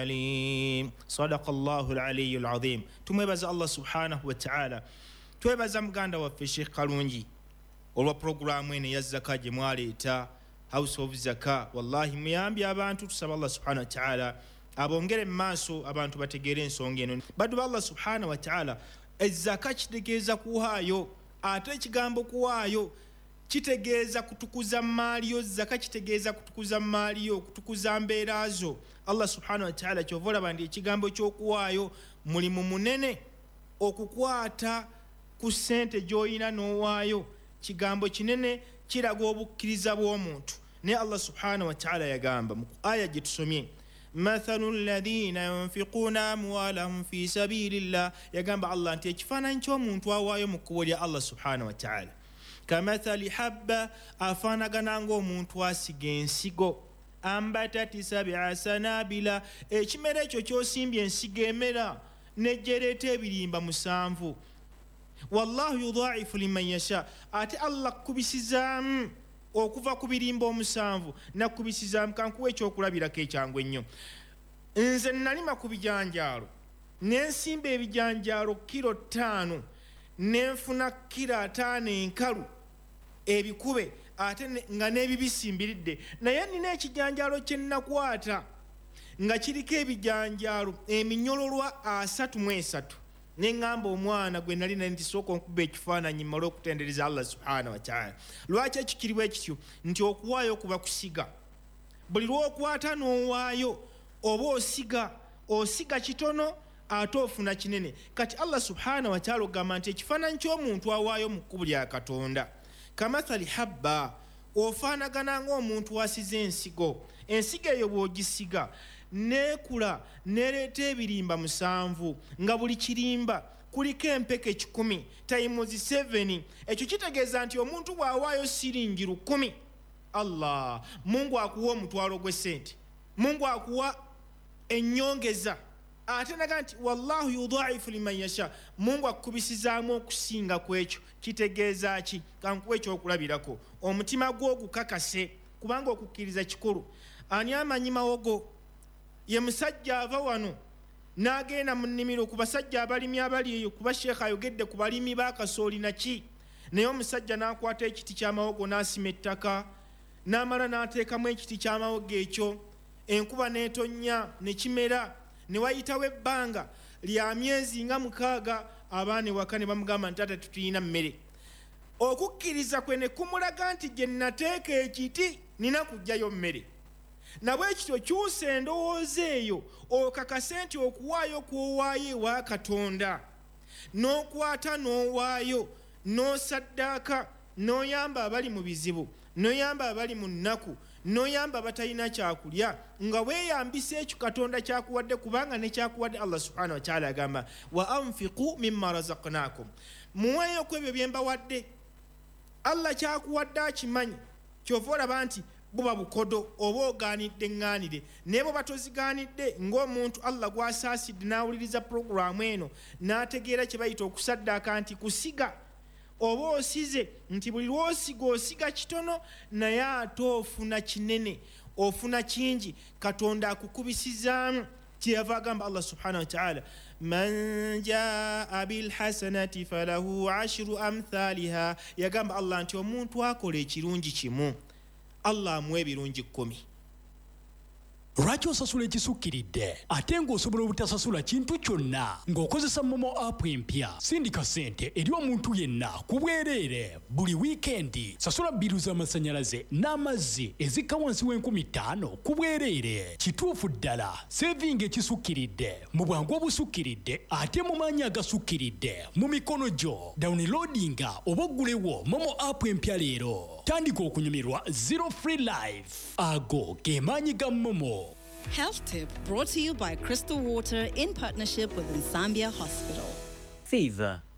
صدق الله العلي العظيم. tumwebaza Allah subhanahu wa ta'ala, twebaza muganda waffe Sheikh Kalungi olwa programu ene ya zaka gye mwaleeta House of Zaka. Wallahi muyambye abantu, tusaba Allah subhanahu wa ta'ala abongere maaso abantu bategeere ensonga eno. Baddu ba Allah subhanahu wa ta'ala, ezaka kitegeeza kuwaayo, ate ekigambo kuwaayo kitegeeza kutukuza maaliyo. Zaka kitegeeza kutukuza maaliyo, kutukuza mbeera zo. Allah subhanahu wa ta'ala kyova olaba nti ekigambo ky'okuwaayo mulimu munene. Okukwata ku ssente gy'olina n'owaayo kigambo kinene, kiraga obukkiriza bw'omuntu. Naye Allah subhanahu wa ta'ala yagamba mu aya gye tusomye, mathalu alladhina yunfiquna amwalahum fi sabilillah, yagamba Allah nti ekifaananyi ky'omuntu awaayo mu kkubo lya Allah subhanahu wa ta'ala kamathali habba, afaanagana ng'omuntu asiga ensigo, ambatati sab'a sanabila, ekimera ekyo ky'osimbye ensigo emera nejjereeta ebirimba 7. Wallahu yudha'ifu liman yasha, ate Allah kubisizaamu okuva ku birimba 7 nakubisizaamu. Kankuwa ekyokulabirako ekyangu ennyo. Nze nalima ku bijanjaalo nensimba ebijanjaalo kilo 5 nenfuna kilo 5 enkalu ebikube, ate nga n'ebibisimbiridde. Naye nina ekijanjaalo kye nnakwata nga kiriko ebijanjaalo eminyololwa 33. Neŋŋamba omwana gwe nali nti sooka onkuba ekifaananyi mmale okutendereza Allah subhanahu wa ta'ala. Lwaki ekikiribwa ekityo? Nti okuwaayo kuba kusiga. Buli lw'okwata n'owaayo oba osiga kitono ate ofuna kinene. Kati Allah subhanahu wa ta'ala ogamba nti ekifaananyi ky'omuntu awaayo mu kkubo lya Katonda kamathali habba, ofaanagana ng'omuntu asize ensigo. Ensigo eyo bw'ogisiga neekula nereeta ebirimba 7, nga buli kirimba kuliko empeke 10 times 7. Ekyo kitegeeza nti omuntu bw'awaayo siringi 10,000, Allah Mungu akuwa omutwalo gw'essente, Mungu akuwa ennyongeza. Ate naga nti wallahu yudha'ifu liman yasha, Mungu akubisizaamu okusinga ku ekyo. Kitegeeza ki? Kankuwa ekyokulabirako, omutima gwo gukakase, kubanga okukkiriza kikulu. Ani amanyi mawogo? Ye musajja ava wano n'agenda mu nnimiro ku basajja abalimi abali eyo, kuba Sheekh ayogedde ku balimi ba kasooli naki. Naye omusajja n'akwata ekiti ky'amawogo n'asima ettaka, n'amala n'ateekamu ekiti ky'amawogo ekyo, enkuba n'etonnya ne kimera. Ne wayitawo ebbanga lya myezi nga 6, abaana ewaka ne bamugamba nti taata tutuyina mmere. Okukkiriza kwe ne kumulaga nti gye nnateeka ekiti nina kujjayo mmere. Nabwe ekityo kyusa endowooza eyo, okakase nti okuwaayo kw'owaayo ewa Katonda, n'okwata n'owaayo, n'osaddaaka, n'oyamba abali mu bizibu, n'oyamba abali mu nnaku, n'oyamba abatalina kyakulya, nga weeyambisa ekyo Katonda kyakuwadde. Kubanga ne kyakuwadde Allah subhanahu wa ta'ala agamba wa anfiqu mimma razaqnakum, muweeyo ku ebyo bye mbawadde. Allah kyakuwadde akimanyi, kyova olaba nti buba bukodo oba ogaanidde ŋŋaanire. Naye bwe batozigaanidde ng'omuntu Allah gw'asaasidde n'awuliriza programu eno n'ategeera kye bayita okusaddaaka nti kusiga, oba osize nti buli lw'osiga osiga kitono naye ate ofuna kinene, ofuna kingi. Katonda akukubisizaamu. Kyeyava agamba Allah subhanahu wa ta'ala, man jaa bilhasanati falahu 10 amthaliha, yagamba Allah nti omuntu akola ekirungi kimu Allah amuwa ebirungi 10. Lwaki osasula ekisukkiridde ate ng'osobola obutasasula kintu kyonna ng'okozesa Momo app empya? Sindika ssente eri omuntu yenna ku bwereere buli wiikendi. Sasula bbiru z'amasannyalaze n'amazzi ezikka wansi w'50,000 ku bwereere. Kituufu ddala, sevinga ekisukkiridde mu bwangu obusukkiridde ate mu maanyi agasukkiridde mu mikono gyo. Downloadinga oba oggulewo Momo app empya leero. Tandika okunyumirwa Zero Free Life. Ago ge maanyi ga Momo. Health tip brought to you by Crystal Water in partnership with Zambia Hospital. Fever,